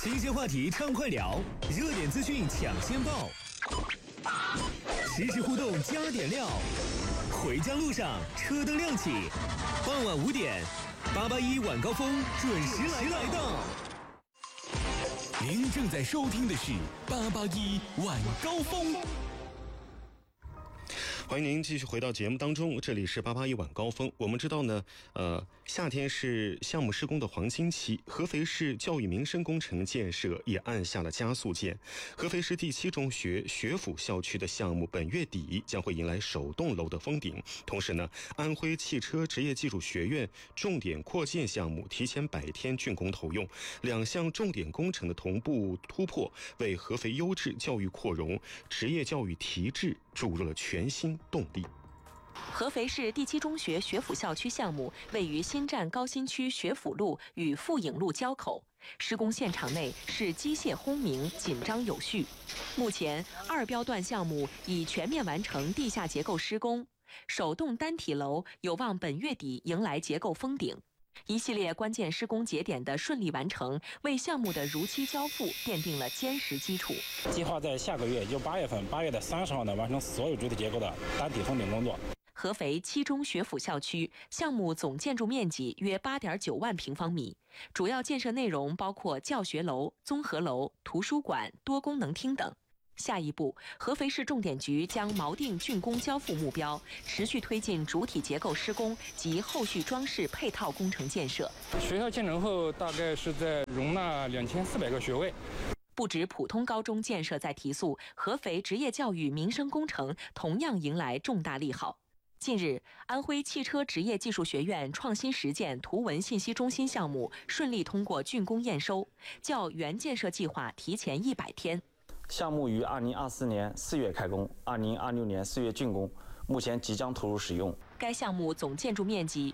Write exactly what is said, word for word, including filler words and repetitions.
新鲜话题畅快聊，热点资讯抢先报，实时互动加点料。回家路上车灯亮起，傍晚五点，八八一晚高峰准时来到。您正在收听的是八八一晚高峰。 欢迎您继续回到节目当中，这里是八八一晚高峰。我们知道呢，呃，夏天是项目施工的黄金期，合肥市教育民生工程建设也按下了加速键。合肥市第七中学学府校区的项目本月底将会迎来首栋楼的封顶，同时呢，安徽汽车职业技术学院重点扩建项目提前百天竣工投用，两项重点工程的同步突破，为合肥优质教育扩容、职业教育提质注入了全新动力。 合肥市第七中学学府校区项目位于新站高新区学府路与富影路交口，施工现场内是机械轰鸣，紧张有序。目前二标段项目已全面完成地下结构施工，首栋单体楼有望本月底迎来结构封顶。一系列关键施工节点的顺利完成，为项目的如期交付奠定了坚实基础。 计划在下个月，也就八月份，八月的三十号呢，完成所有主体结构的单体封顶工作。 合肥七中学府校区项目总建筑面积约 八点九万平方米，主要建设内容包括教学楼、综合楼、图书馆、多功能厅等。下一步，合肥市重点局将锚定竣工交付目标，持续推进主体结构施工及后续装饰配套工程建设。 学校建成后，大概是在容纳两千四百个学位。 不止普通高中建设在提速，合肥职业教育民生工程同样迎来重大利好。近日，安徽汽车职业技术学院创新实践图文信息中心项目顺利通过竣工验收，较原建设计划提前一百天。 项目于二零二四年四月开工，二零二六年四月竣工，目前即将投入使用。 该项目总建筑面积